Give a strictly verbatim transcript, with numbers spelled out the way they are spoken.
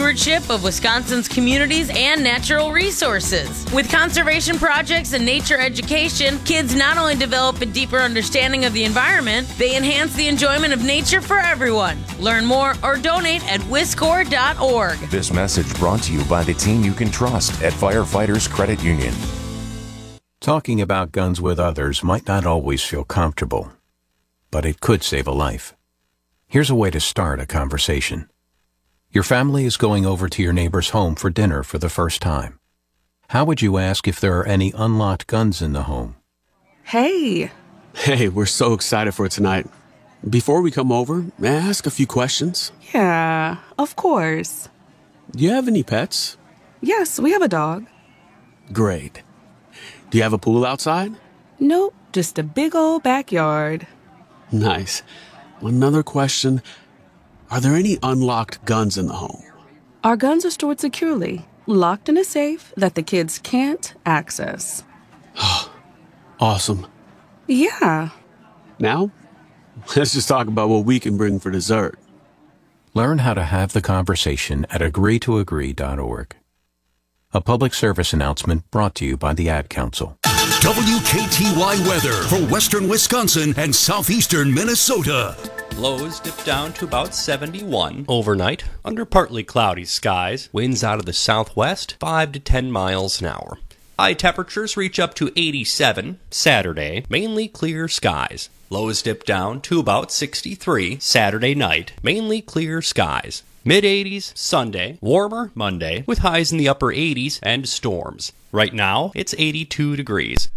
stewardship of Wisconsin's communities and natural resources. With conservation projects and nature education, kids not only develop a deeper understanding of the environment, they enhance the enjoyment of nature for everyone. Learn more or donate at wiscor dot org. This message brought to you by the team you can trust at Firefighters Credit Union. Talking about guns with others might not always feel comfortable, but it could save a life. Here's a way to start a conversation. Your family is going over to your neighbor's home for dinner for the first time. How would you ask if there are any unlocked guns in the home? Hey. Hey, we're so excited for tonight. Before we come over, may I ask a few questions? Yeah, of course. Do you have any pets? Yes, we have a dog. Great. Do you have a pool outside? Nope, just a big old backyard. Nice. Another question. Are there any unlocked guns in the home? Our guns are stored securely, locked in a safe that the kids can't access. Awesome. Yeah. Now, let's just talk about what we can bring for dessert. Learn how to have the conversation at agree to agree dot org. A public service announcement brought to you by the Ad Council. W K T Y weather for western Wisconsin and southeastern Minnesota. Lows dip down to about seventy-one overnight under partly cloudy skies. Winds out of the southwest, five to ten miles an hour. High temperatures reach up to eighty-seven Saturday, mainly clear skies. Lows dip down to about sixty-three Saturday night, mainly clear skies. Mid-eighties Sunday, warmer Monday with highs in the upper eighties and storms. Right now, it's eighty-two degrees.